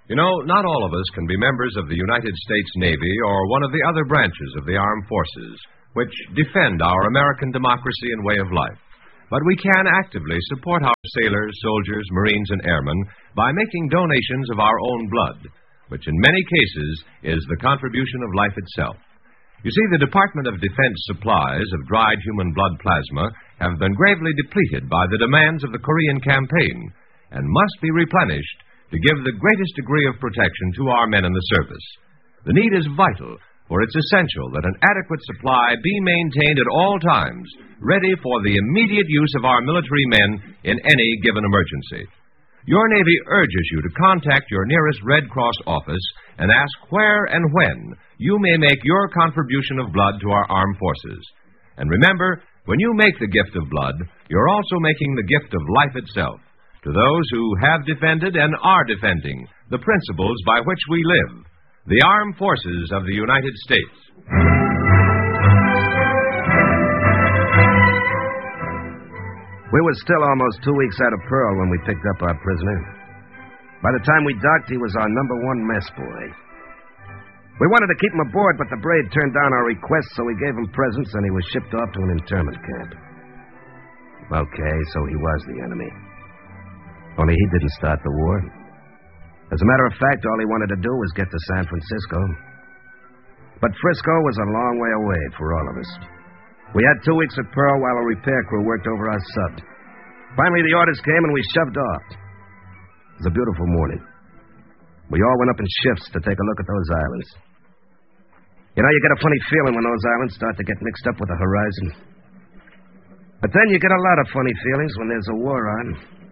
You know, not all of us can be members of the United States Navy or one of the other branches of the armed forces, which defend our American democracy and way of life. But we can actively support our sailors, soldiers, Marines, and airmen by making donations of our own blood, which in many cases is the contribution of life itself. You see, the Department of Defense supplies of dried human blood plasma have been gravely depleted by the demands of the Korean campaign and must be replenished to give the greatest degree of protection to our men in the service. The need is vital, for it's essential that an adequate supply be maintained at all times, ready for the immediate use of our military men in any given emergency. Your Navy urges you to contact your nearest Red Cross office and ask where and when you may make your contribution of blood to our armed forces. And remember, when you make the gift of blood, you're also making the gift of life itself to those who have defended and are defending the principles by which we live, the armed forces of the United States. We were still almost 2 weeks out of Pearl when we picked up our prisoner. By the time we docked, he was our number one mess boy. We wanted to keep him aboard, but the Braid turned down our request, so we gave him presents, and he was shipped off to an internment camp. Okay, so he was the enemy. Only he didn't start the war. As a matter of fact, all he wanted to do was get to San Francisco. But Frisco was a long way away for all of us. We had 2 weeks at Pearl while a repair crew worked over our sub. Finally, the orders came, and we shoved off. It was a beautiful morning. We all went up in shifts to take a look at those islands. You know, you get a funny feeling when those islands start to get mixed up with the horizon. But then you get a lot of funny feelings when there's a war on.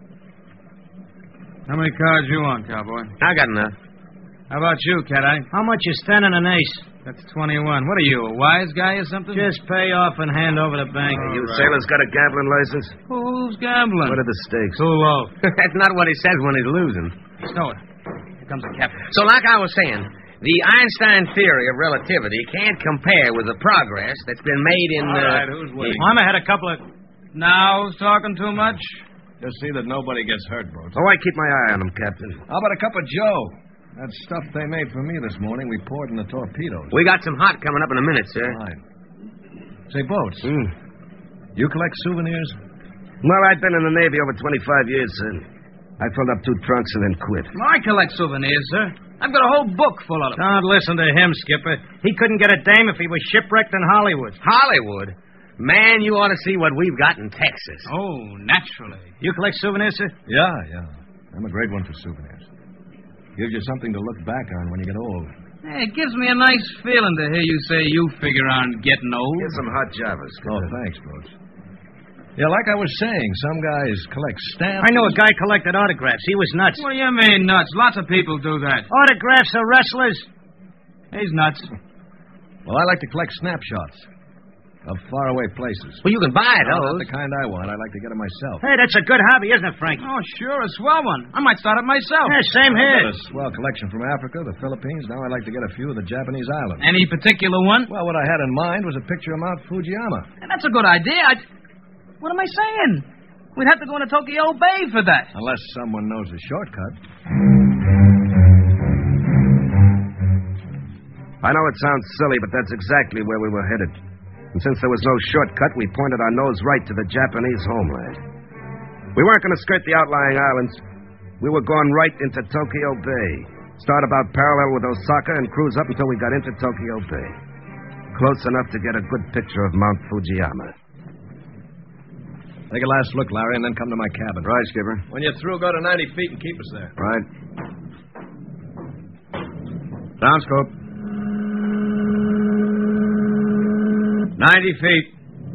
How many cards you want, cowboy? I got enough. How about you, Cat-Eye? How much is 10 and an ace? That's 21. What are you, a wise guy or something? Just pay off and hand over the bank. You sailors got a gambling license? Who's gambling? What are the stakes? Too low. That's not what he says when he's losing. Stow it. Here comes the captain. So like I was saying, the Einstein theory of relativity can't compare with the progress that's been made in All right, who's winning? I'm ahead a couple of... Now who's talking too much? Just see that nobody gets hurt, Boats. Oh, I keep my eye on him, Captain. How about a cup of Joe? That stuff they made for me this morning, we poured in the torpedoes. We got some hot coming up in a minute, sir. Fine. Say, Boats, you collect souvenirs? Well, I've been in the Navy over 25 years, sir. I filled up 2 trunks and then quit. I collect souvenirs, sir. I've got a whole book full of them. Don't listen to him, Skipper. He couldn't get a dame if he was shipwrecked in Hollywood. Hollywood? Man, you ought to see what we've got in Texas. Oh, naturally. You collect souvenirs, sir? Yeah. I'm a great one for souvenirs. Gives you something to look back on when you get old. Hey, it gives me a nice feeling to hear you say you figure on getting old. Here's some hot Javas. Oh, thanks, Boats. Yeah, like I was saying, some guys collect stamps. I know a guy collected autographs. He was nuts. What do you mean, nuts? Lots of people do that. Autographs of wrestlers? He's nuts. Well, I like to collect snapshots of faraway places. Well, you can buy Not those. the kind I want. I like to get them myself. Hey, that's a good hobby, isn't it, Frank? Oh, sure, a swell one. I might start it myself. Yeah, same I've here. got a swell collection from Africa, the Philippines. Now I like to get a few of the Japanese islands. Any particular one? Well, what I had in mind was a picture of Mount Fujiyama. And that's a good idea. What am I saying? We'd have to go into Tokyo Bay for that. Unless someone knows a shortcut. I know it sounds silly, but that's exactly where we were headed. And since there was no shortcut, we pointed our nose right to the Japanese homeland. We weren't going to skirt the outlying islands. We were going right into Tokyo Bay. Start about parallel with Osaka and cruise up until we got into Tokyo Bay. Close enough to get a good picture of Mount Fujiyama. Take a last look, Larry, and then come to my cabin. Right, Skipper. When you're through, go to 90 feet and keep us there. Right. Downscope. 90 feet.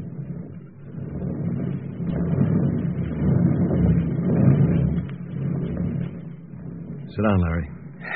Sit down, Larry.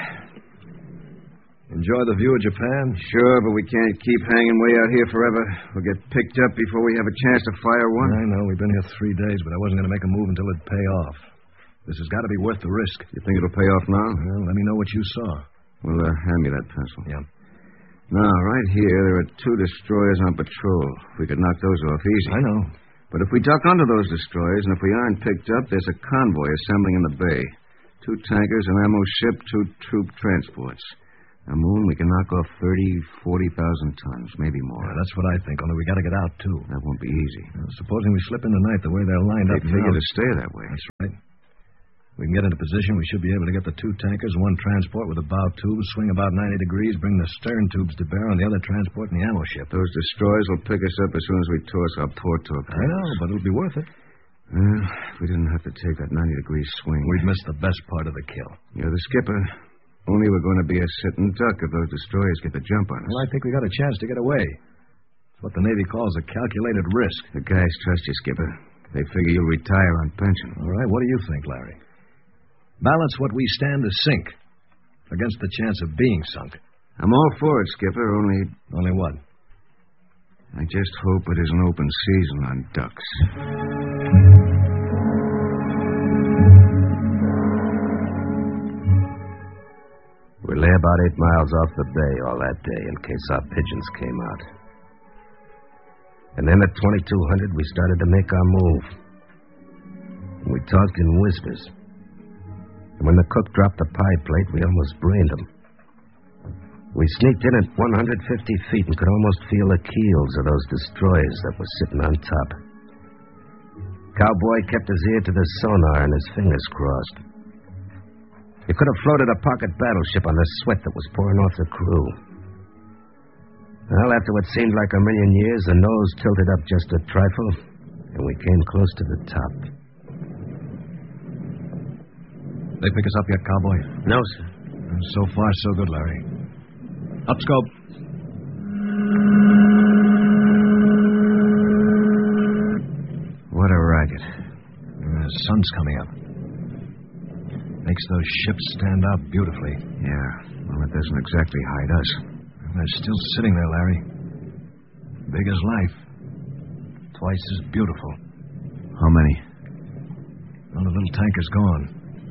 Enjoy the view of Japan? Sure, but we can't keep hanging way out here forever. We'll get picked up before we have a chance to fire one. I know. We've been here 3 days, but I wasn't going to make a move until it'd pay off. This has got to be worth the risk. You think it'll pay off now? Well, let me know what you saw. Well, hand me that pencil. Yeah. Now, right here, there are 2 destroyers on patrol. We could knock those off easy. I know. But if we duck under those destroyers, and if we aren't picked up, there's a convoy assembling in the bay. 2 tankers, an ammo ship, 2 troop transports. A moon, we can knock off 40,000 tons, maybe more. Yeah, that's what I think, only we got to get out, too. That won't be easy. Supposing we slip in tonight the way they're lined up. They figure to stay that way. That's right. We can get into position. We should be able to get the 2 tankers, 1 transport with a bow tube, swing about 90 degrees, bring the stern tubes to bear on the other transport and the ammo ship. Those destroyers will pick us up as soon as we toss our port torpedoes. I know, but it'll be worth it. Well, if we didn't have to take that 90-degree swing... We'd miss the best part of the kill. You're the skipper. Only we're going to be a sitting duck if those destroyers get the jump on us. Well, I think we got a chance to get away. It's what the Navy calls a calculated risk. The guys trust you, Skipper. They figure you'll retire on pension. All right, what do you think, Larry? Balance what we stand to sink against the chance of being sunk. I'm all for it, Skipper, Only what? I just hope it is an open season on ducks. We lay about 8 miles off the bay all that day in case our pigeons came out. And then at 2200, we started to make our move. We talked in whispers. And when the cook dropped the pie plate, we almost brained him. We sneaked in at 150 feet and could almost feel the keels of those destroyers that were sitting on top. Cowboy kept his ear to the sonar and his fingers crossed. He could have floated a pocket battleship on the sweat that was pouring off the crew. Well, after what seemed like a million years, the nose tilted up just a trifle, and we came close to the top. They pick us up yet, Cowboy? No, sir. So far, so good, Larry. Up scope. What a racket. The sun's coming up. Makes those ships stand out beautifully. Yeah, well, it doesn't exactly hide us. They're still sitting there, Larry. Big as life. Twice as beautiful. How many? Well, the little tanker's gone.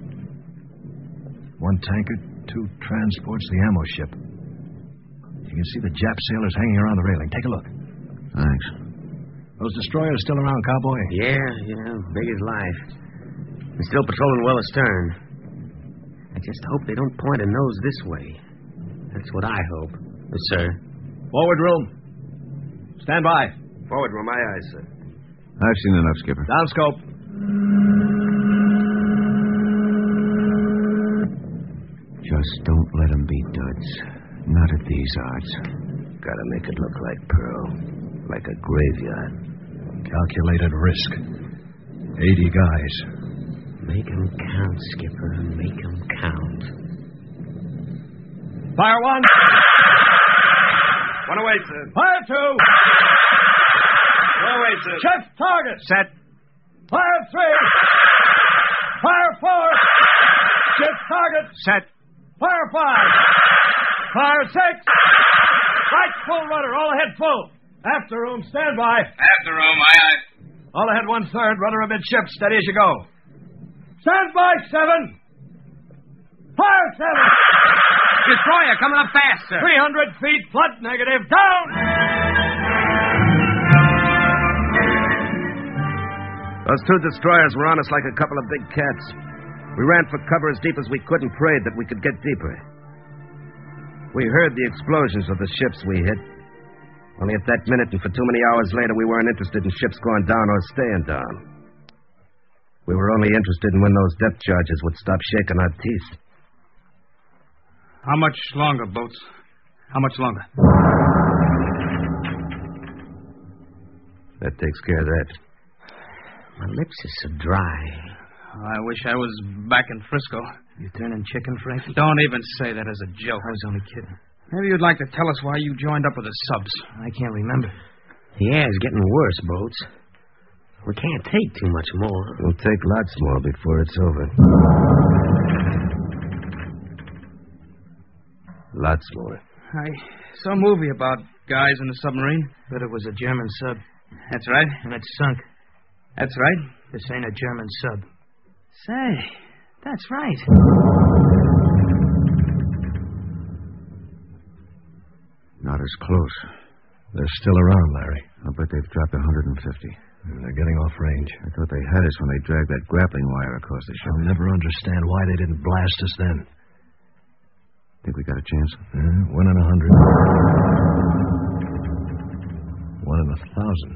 1 tanker, 2 transports, the ammo ship. You can see the Jap sailors hanging around the railing. Take a look. Thanks. Those destroyers still around, Cowboy? Yeah, big as life. They're still patrolling well astern. I just hope they don't point a nose this way. That's what I hope. Yes, sir. Forward room. Stand by. Forward room, aye, aye, sir. I've seen enough, Skipper. Down scope. Just don't let them be duds. Not at these odds. Gotta make it look like Pearl. Like a graveyard. Calculated risk. 80 guys. Make 'em count, Skipper. Make 'em count. Fire 1. 1 away, sir. Fire 2. 1 away, sir. Shift target. Set. Fire 3. Fire 4. Shift target. Set. Fire 5. Fire 6. Right full rudder. All ahead full. After room, stand by. After room, aye, aye. All ahead 1/3. Rudder amidship. Steady as you go. Stand by, 7. Fire 7. Destroyer coming up fast, sir. 300 feet. Flood negative. Down. Those 2 destroyers were on us like a couple of big cats. We ran for cover as deep as we could and prayed that we could get deeper. We heard the explosions of the ships we hit. Only at that minute and for too many hours later, we weren't interested in ships going down or staying down. We were only interested in when those depth charges would stop shaking our teeth. How much longer, boats? How much longer? That takes care of that. My lips are so dry. I wish I was back in Frisco. You turning chicken, Frankie? Don't even say that as a joke. I was only kidding. Maybe you'd like to tell us why you joined up with the subs. I can't remember. The air's getting worse, Boats. We can't take too much more. We'll take lots more before it's over. Lots more. I saw a movie about guys in the submarine. But it was a German sub. That's right. And it sunk. That's right. This ain't a German sub. Say, that's right. Not as close. They're still around, Larry. I'll bet they've dropped 150. They're getting off range. I thought they had us when they dragged that grappling wire across the ship. I'll never understand why they didn't blast us then. Think we got a chance? 1 in 100. 1 in 1,000.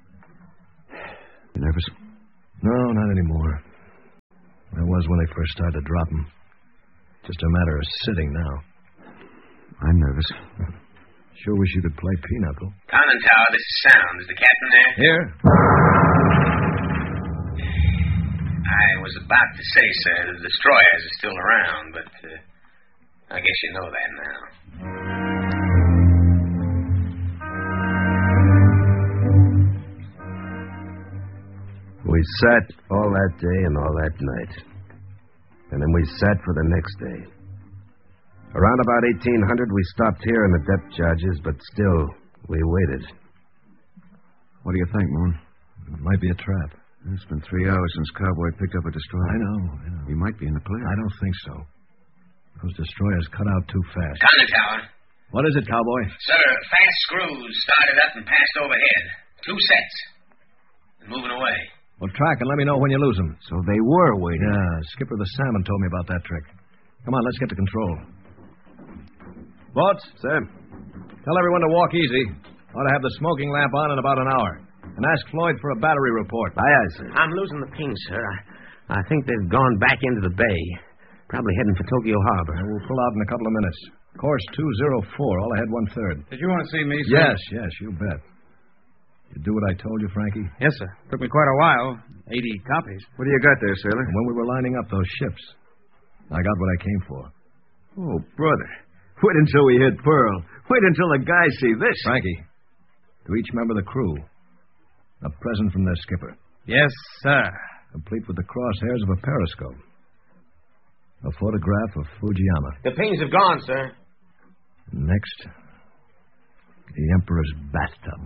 You nervous? No, not anymore. I was when they first started to drop them. Just a matter of sitting now. I'm nervous. Sure wish you could play pinochle. Conning Tower, this is Sound. Is the captain there? Here? I was about to say, sir, the destroyers are still around, but I guess you know that now. We sat all that day and all that night. And then we sat for the next day. Around about 1800, we stopped here in the depth charges, but still, we waited. What do you think, Moon? It might be a trap. It's been 3 hours since Cowboy picked up a destroyer. I know. He might be in the clear. I don't think so. Those destroyers cut out too fast. Conning Tower. What is it, Cowboy? Sir, fast screws started up and passed overhead. 2 sets. And moving away. Well, track and let me know when you lose them. So they were waiting. Yeah, Skipper the Salmon told me about that trick. Come on, let's get to control. Boats? Sir? Tell everyone to walk easy. Ought to have the smoking lamp on in about an hour. And ask Floyd for a battery report. Aye, aye, sir. I'm losing the ping, sir. I think they've gone back into the bay. Probably heading for Tokyo Harbor. We'll pull out in a couple of minutes. Course 204, all ahead 1/3. Did you want to see me, sir? Yes, you bet. You do what I told you, Frankie? Yes, sir. Took me quite a while. 80 copies. What do you got there, sailor? And when we were lining up those ships, I got what I came for. Oh, brother. Wait until we hit Pearl. Wait until the guys see this. Frankie, to each member of the crew, a present from their skipper. Yes, sir. Complete with the crosshairs of a periscope. A photograph of Fujiyama. The pings have gone, sir. Next, the Emperor's bathtub.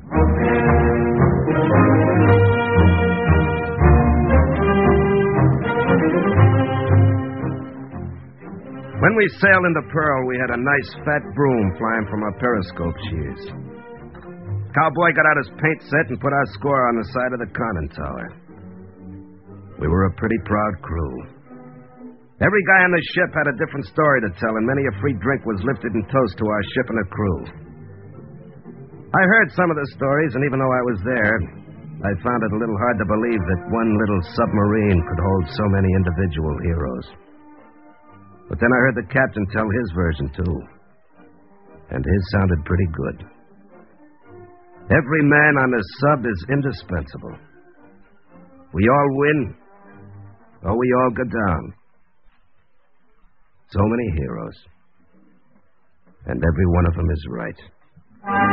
When we sailed into Pearl, we had a nice fat broom flying from our periscope shears. Cowboy got out his paint set and put our score on the side of the conning tower. We were a pretty proud crew. Every guy on the ship had a different story to tell, and many a free drink was lifted in toast to our ship and the crew. I heard some of the stories, and even though I was there, I found it a little hard to believe that one little submarine could hold so many individual heroes. But then I heard the captain tell his version, too. And his sounded pretty good. Every man on this sub is indispensable. We all win, or we all go down. So many heroes. And every one of them is right.